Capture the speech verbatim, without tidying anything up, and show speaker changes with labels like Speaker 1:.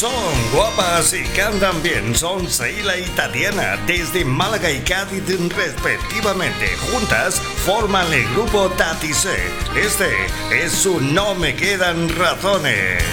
Speaker 1: Son guapas y cantan bien. Son Seila y Tatiana, desde Málaga y Cádiz respectivamente. Juntas forman el grupo Tati C. Este es su No Me Quedan Razones.